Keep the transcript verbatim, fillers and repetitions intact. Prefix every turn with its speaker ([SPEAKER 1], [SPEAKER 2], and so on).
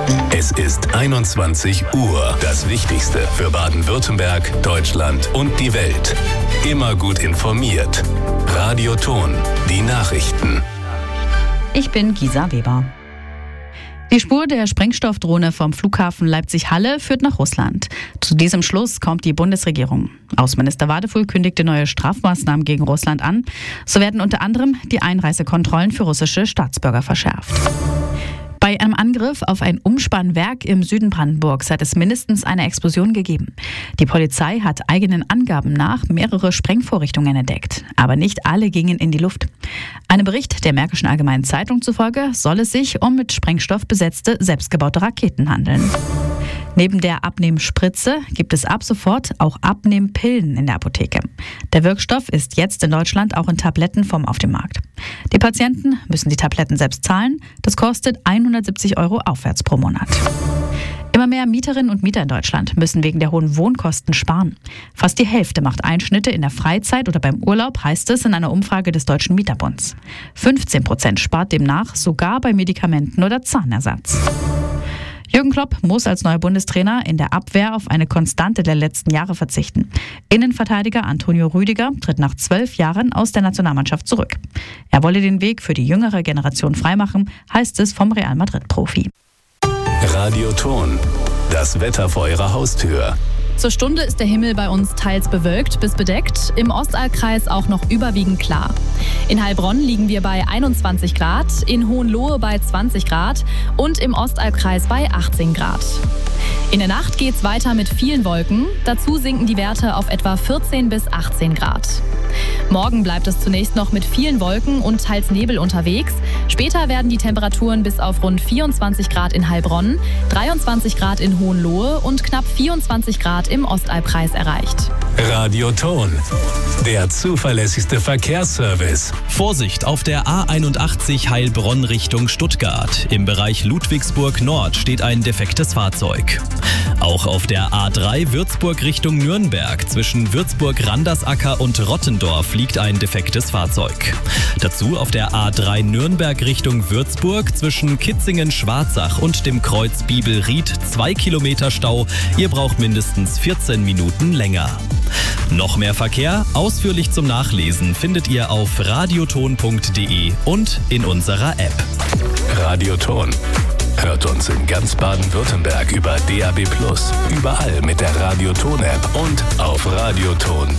[SPEAKER 1] Es ist einundzwanzig Uhr. Das Wichtigste für Baden-Württemberg, Deutschland und die Welt. Immer gut informiert. Radio Ton, die Nachrichten.
[SPEAKER 2] Ich bin Gisa Weber. Die Spur der Sprengstoffdrohne vom Flughafen Leipzig-Halle führt nach Russland. Zu diesem Schluss kommt die Bundesregierung. Außenminister Wadefuhl kündigte neue Strafmaßnahmen gegen Russland an. So werden unter anderem die Einreisekontrollen für russische Staatsbürger verschärft. Bei einem Angriff auf ein Umspannwerk im Süden Brandenburgs hat es mindestens eine Explosion gegeben. Die Polizei hat eigenen Angaben nach mehrere Sprengvorrichtungen entdeckt. Aber nicht alle gingen in die Luft. Einem Bericht der Märkischen Allgemeinen Zeitung zufolge soll es sich um mit Sprengstoff besetzte, selbstgebaute Raketen handeln. Neben der Abnehmspritze gibt es ab sofort auch Abnehmpillen in der Apotheke. Der Wirkstoff ist jetzt in Deutschland auch in Tablettenform auf dem Markt. Die Patienten müssen die Tabletten selbst zahlen. Das kostet hundertsiebzig Euro aufwärts pro Monat. Immer mehr Mieterinnen und Mieter in Deutschland müssen wegen der hohen Wohnkosten sparen. Fast die Hälfte macht Einschnitte in der Freizeit oder beim Urlaub, heißt es in einer Umfrage des Deutschen Mieterbunds. fünfzehn Prozent spart demnach sogar bei Medikamenten oder Zahnersatz. Jürgen Klopp muss als neuer Bundestrainer in der Abwehr auf eine Konstante der letzten Jahre verzichten. Innenverteidiger Antonio Rüdiger tritt nach zwölf Jahren aus der Nationalmannschaft zurück. Er wolle den Weg für die jüngere Generation freimachen, heißt es vom Real Madrid-Profi.
[SPEAKER 1] Radio Ton, das Wetter vor Ihrer Haustür.
[SPEAKER 3] Zur Stunde ist der Himmel bei uns teils bewölkt bis bedeckt, im Ostallkreis auch noch überwiegend klar. In Heilbronn liegen wir bei einundzwanzig Grad, in Hohenlohe bei zwanzig Grad und im Ostallkreis bei achtzehn Grad. In der Nacht geht's weiter mit vielen Wolken, dazu sinken die Werte auf etwa vierzehn bis achtzehn Grad. Morgen bleibt es zunächst noch mit vielen Wolken und teils Nebel unterwegs. Später werden die Temperaturen bis auf rund vierundzwanzig Grad in Heilbronn, dreiundzwanzig Grad in Hohenlohe und knapp vierundzwanzig Grad im Ostalbkreis erreicht.
[SPEAKER 1] Radio Ton, der zuverlässigste Verkehrsservice.
[SPEAKER 4] Vorsicht auf der A einundachtzig Heilbronn Richtung Stuttgart. Im Bereich Ludwigsburg Nord steht ein defektes Fahrzeug. Auch auf der A drei Würzburg Richtung Nürnberg zwischen Würzburg-Randersacker und Rottendorf liegt ein defektes Fahrzeug. Dazu auf der A drei Nürnberg Richtung Würzburg zwischen Kitzingen-Schwarzach und dem Kreuz Bibelried zwei Kilometer Stau. Ihr braucht mindestens vierzehn Minuten länger. Noch mehr Verkehr, ausführlich zum Nachlesen, findet ihr auf radioton punkt de und in unserer App.
[SPEAKER 1] Radio Ton. Hört uns in ganz Baden-Württemberg über D A B plus, überall mit der Radio Ton App und auf radioton